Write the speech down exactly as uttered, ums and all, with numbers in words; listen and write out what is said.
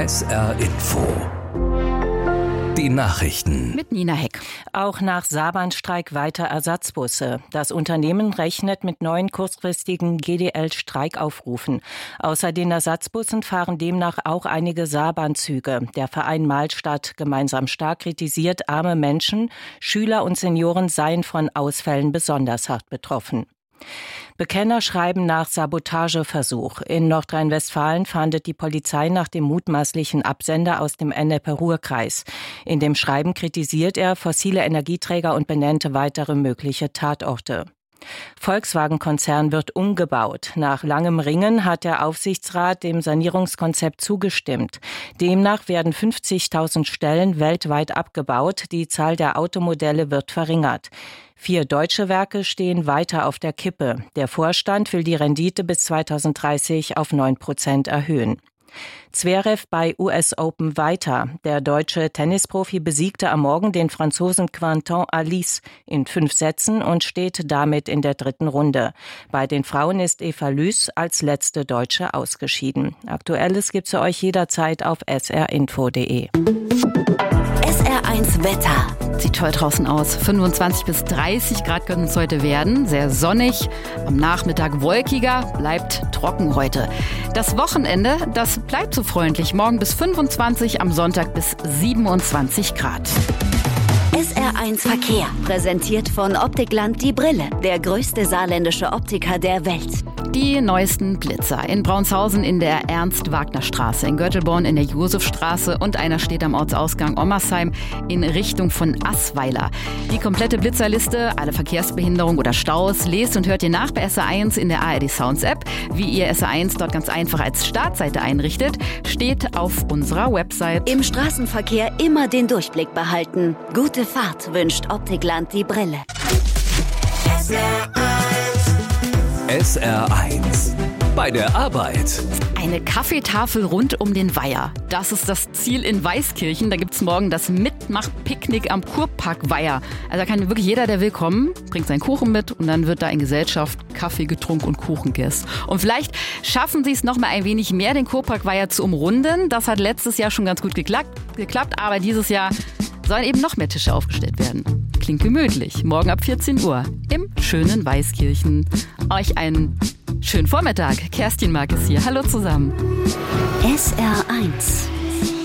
S R Info. Die Nachrichten. Mit Nina Heck. Auch nach Saarbahnstreik weiter Ersatzbusse. Das Unternehmen rechnet mit neuen kurzfristigen G D L-Streikaufrufen. Außer den Ersatzbussen fahren demnach auch einige Saarbahnzüge. Der Verein Mahlstadt Gemeinsam Stark kritisiert, arme Menschen, Schüler und Senioren seien von Ausfällen besonders hart betroffen. Bekenner schreiben nach Sabotageversuch. In Nordrhein-Westfalen fahndet die Polizei nach dem mutmaßlichen Absender aus dem Ennepe-Ruhr-Kreis. In dem Schreiben kritisiert er fossile Energieträger und benennte weitere mögliche Tatorte. Volkswagen-Konzern wird umgebaut. Nach langem Ringen hat der Aufsichtsrat dem Sanierungskonzept zugestimmt. Demnach werden fünfzigtausend Stellen weltweit abgebaut. Die Zahl der Automodelle wird verringert. Vier deutsche Werke stehen weiter auf der Kippe. Der Vorstand will die Rendite bis zweitausenddreißig auf neun Prozent erhöhen. Zverev bei U S Open weiter. Der deutsche Tennisprofi besiegte am Morgen den Franzosen Quentin Halys in fünf Sätzen und steht damit in der dritten Runde. Bei den Frauen ist Eva Lüß als letzte Deutsche ausgeschieden. Aktuelles gibt's für euch jederzeit auf s r info punkt d e. S R eins Wetter. Sieht toll draußen aus. fünfundzwanzig bis dreißig Grad können es heute werden. Sehr sonnig. Am Nachmittag wolkiger. Bleibt trocken heute. Das Wochenende, das bleibt so freundlich. Morgen bis fünfundzwanzig, am Sonntag bis siebenundzwanzig Grad. S R eins Verkehr. Präsentiert von Optikland Die Brille. Der größte saarländische Optiker der Welt. Die neuesten Blitzer. In Braunshausen in der Ernst-Wagner-Straße, in Göttelborn in der Josefstraße und einer steht am Ortsausgang Ommersheim in Richtung von Assweiler. Die komplette Blitzerliste, alle Verkehrsbehinderungen oder Staus, lest und hört ihr nach bei S R eins in der A R D Sounds App. Wie ihr S R eins dort ganz einfach als Startseite einrichtet, steht auf unserer Website. Im Straßenverkehr immer den Durchblick behalten. Gute Fahrt wünscht Optikland Die Brille. S R eins. S R eins. Bei der Arbeit. Eine Kaffeetafel rund um den Weiher. Das ist das Ziel in Weißkirchen. Da gibt's morgen das Mitmach-Picknick am Kurpark-Weiher. Also da kann wirklich jeder, der will, kommen, bringt seinen Kuchen mit und dann wird da in Gesellschaft Kaffee getrunken und Kuchen gegessen. Und vielleicht schaffen sie es noch mal ein wenig mehr, den Kurpark-Weiher zu umrunden. Das hat letztes Jahr schon ganz gut geklappt, geklappt aber dieses Jahr sollen eben noch mehr Tische aufgestellt werden. Klingt gemütlich. Morgen ab vierzehn Uhr im schönen Weißkirchen. Euch einen schönen Vormittag. Kerstin Mark ist hier. Hallo zusammen. S R eins.